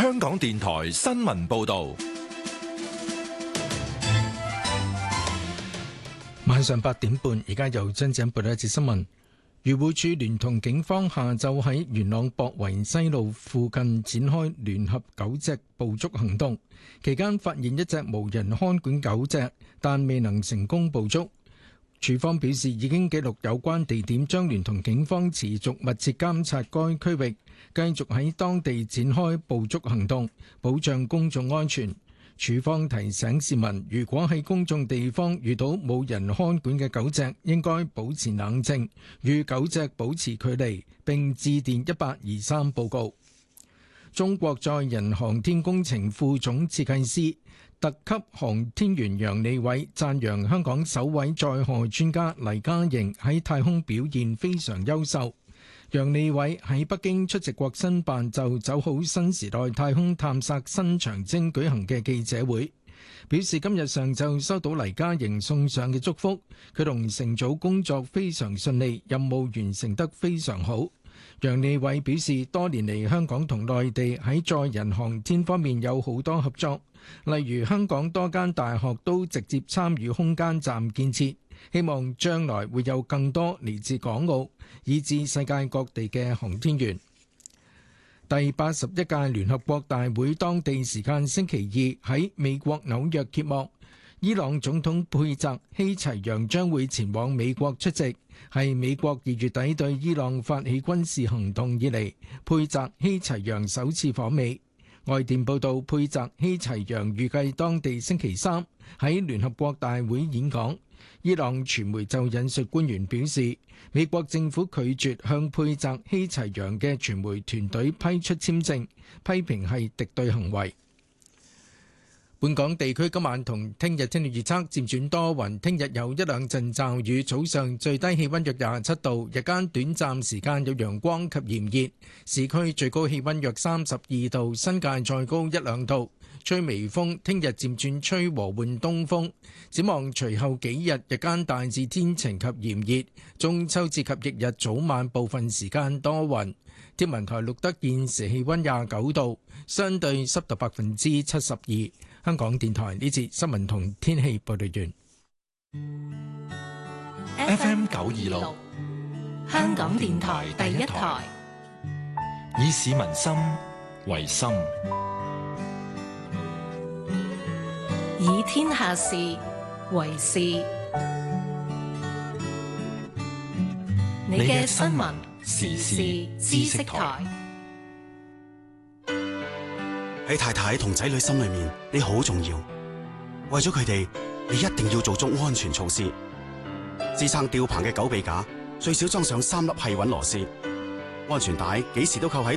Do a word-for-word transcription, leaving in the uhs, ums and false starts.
香港電台新聞報道。 晚上八點半，而家由張景報道一節新聞。漁護署聯同警方下晝喺元朗博圍西路附近展開聯合狗隻捕捉行動，期間發現一隻無人看管狗隻，但未能成功捕捉。署方表示已經記錄有關地點，將聯同警方持續密切監察該區域，繼續喺當地展開捕捉行動，保障公眾安全。署方提醒市民，如果喺公眾地方遇到冇人看管嘅狗隻，應該保持冷靜，與狗隻保持距離，並致電一八二三報告。中國載人航天工程副總設計師、特級航天員楊利偉讚揚香港首位載荷專家黎嘉瑩喺太空表現非常優秀。楊利偉喺北京出席國新辦就走好新時代太空探索新長征舉行嘅記者會，表示今日上晝收到黎嘉瑩送上嘅祝福，佢同乘組工作非常順利，任務完成得非常好。楊利偉表示，多年嚟香港同內地喺載人航天方面有好多合作，例如香港多間大學都直接參與空間站建設，希望將來會有更多嚟自港澳以至世界各地嘅航天員。第八十一屆聯合國大會當地時間星期二喺美國紐約揭幕，伊朗總統佩澤希齊揚將會前往美國出席，係美國二月底對伊朗發起軍事行動以嚟，佩澤希齊揚首次訪美。外電報道，佩澤希齊揚預計當地星期三喺聯合國大會演講。伊朗傳媒就引述官員表示，美國政府拒絕向佩澤希齊揚嘅傳媒團隊批出簽證，批評係敵對行為。本港地區今晚同聽日天氣預測漸轉多雲，聽日有一兩陣驟雨，早上最低氣溫約廿七度，日間短暫時間有陽光及炎熱，市區最高氣溫約三十二度，新界再高一兩度，吹微風，聽日漸轉吹和緩東風。展望隨後幾日，日間大致天晴及炎熱，中秋節及翌日早晚部分時間多雲。天文台錄得現時氣溫廿九度，相對濕度百分之七十二。香港電台呢節新聞同天氣報道完。 F M 九二六， 香港電台第一台， 以市民心為心， 以天下事為事。你嘅新聞時事知識台。 喺太太同仔女心裏面，你好重要。為咗佢哋，你一定要做足安全措施。支撐吊棚嘅狗臂架最少裝上三粒繫穩螺絲，安全帶幾時都扣喺